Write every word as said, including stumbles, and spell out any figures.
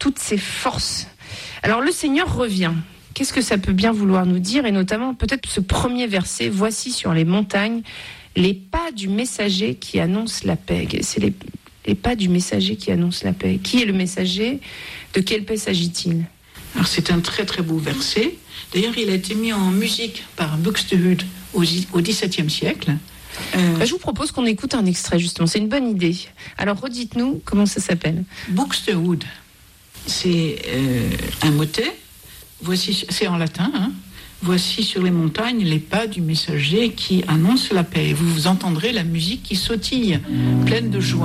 toutes ses forces. Alors le Seigneur revient. Qu'est-ce que ça peut bien vouloir nous dire? Et notamment peut-être ce premier verset, voici sur les montagnes les pas du messager qui annonce la paix. C'est les, les pas du messager qui annonce la paix. Qui est le messager? De quelle paix s'agit-il? Alors c'est un très très beau verset. D'ailleurs, il a été mis en musique par Buxtehude au, au dix-septième siècle. Euh... Bah, je vous propose qu'on écoute un extrait justement. C'est une bonne idée. Alors redites-nous comment ça s'appelle. Buxtehude, c'est euh, un motet. Voici, c'est en latin. Hein. Voici sur les montagnes les pas du messager qui annonce la paix. Vous vous entendrez la musique qui sautille, pleine de joie.